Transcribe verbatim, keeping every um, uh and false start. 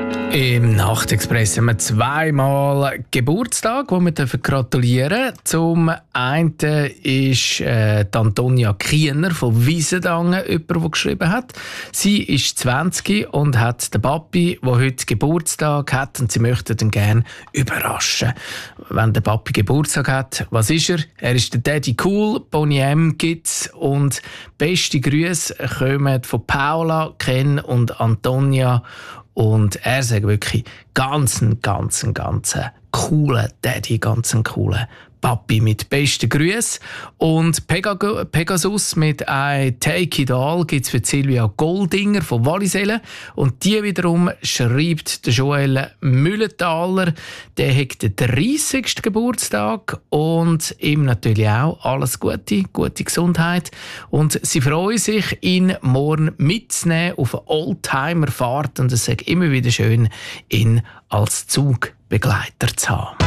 Im Nachtexpress haben wir zweimal Geburtstag, wo wir gratulieren dürfen. Zum einen ist äh, die Antonia Kiener von Wiesendangen jemand, der geschrieben hat. Sie ist zwanzig und hat den Papi, der heute Geburtstag hat, und sie möchte ihn gerne überraschen. Wenn der Papi Geburtstag hat, was ist er? Er ist der Daddy Cool, Boney M. gibt's, und beste Grüße kommen von Paula, Ken und Antonia. Und er sagt wirklich ganz, ganz, ganz coolen Daddy, ganz coolen Papi mit besten Grüßen. Und Pegag- Pegasus mit «I Take It All» gibt es für Silvia Goldinger von Wallisellen. Und die wiederum schreibt der Joel Müllenthaler, der hat den dreißigsten Geburtstag und ihm natürlich auch alles Gute, gute Gesundheit. Und sie freuen sich, ihn morgen mitzunehmen auf eine Oldtimer-Fahrt. Und es ist immer wieder schön, ihn als Zugbegleiter zu haben.